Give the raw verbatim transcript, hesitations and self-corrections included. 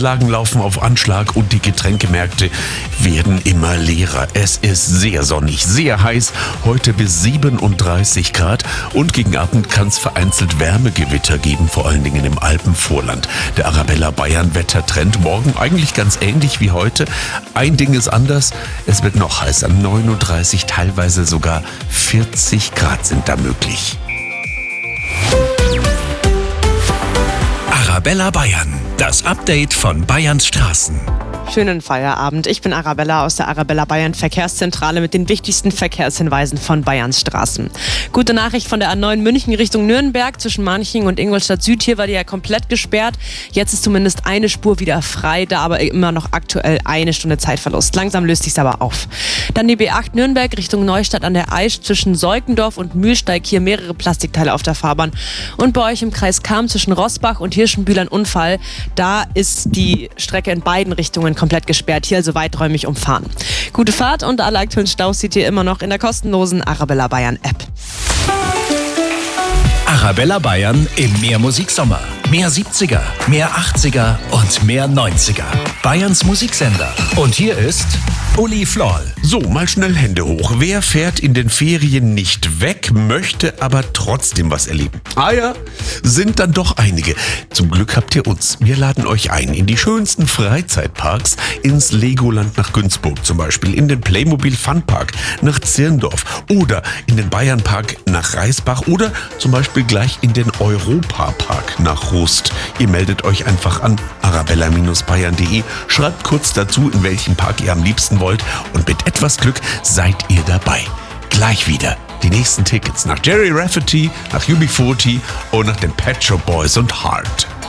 Lagen laufen auf Anschlag und die Getränkemärkte werden immer leerer. Es ist sehr sonnig, sehr heiß, heute bis siebenunddreißig Grad und gegen Abend kann es vereinzelt Wärmegewitter geben, vor allen Dingen im Alpenvorland. Der Arabella Bayern Wettertrend morgen eigentlich ganz ähnlich wie heute. Ein Ding ist anders, es wird noch heißer, neununddreißig, teilweise sogar vierzig Grad sind da möglich. Arabella Bayern, das Update von Bayerns Straßen. Schönen Feierabend. Ich bin Arabella aus der Arabella Bayern Verkehrszentrale mit den wichtigsten Verkehrshinweisen von Bayerns Straßen. Gute Nachricht von der A neun München Richtung Nürnberg zwischen Manching und Ingolstadt Süd. Hier war die ja komplett gesperrt. Jetzt ist zumindest eine Spur wieder frei, da aber immer noch aktuell eine Stunde Zeitverlust. Langsam löst sich's aber auf. Dann die B acht Nürnberg Richtung Neustadt an der Aisch zwischen Seukendorf und Mühlsteig. Hier mehrere Plastikteile auf der Fahrbahn. Und bei euch im Kreis Cham zwischen Rossbach und Hirschenbühl ein Unfall. Da ist die Strecke in beiden Richtungen komplett gesperrt, hier also weiträumig umfahren. Gute Fahrt und alle aktuellen Staus seht ihr immer noch in der kostenlosen Arabella Bayern App. Arabella Bayern im Mehrmusiksommer. Mehr siebziger, mehr achtziger und mehr neunziger. Bayerns Musiksender. Und hier ist Uli Floll. So, mal schnell Hände hoch. Wer fährt in den Ferien nicht weg, möchte aber trotzdem was erleben? Ah ja, sind dann doch einige. Zum Glück habt ihr uns. Wir laden euch ein in die schönsten Freizeitparks, ins Legoland nach Günzburg zum Beispiel, in den Playmobil Funpark nach Zirndorf oder in den Bayernpark nach Reisbach oder zum Beispiel gleich in den Europapark nach Rust. Ihr meldet euch einfach an arabella Bindestrich bayern punkt de, schreibt kurz dazu, in welchem Park ihr am liebsten wollt und mit etwas Glück seid ihr dabei. Gleich wieder die nächsten Tickets nach Jerry Rafferty, nach U B vierzig und nach den Pet Shop Boys und Heart.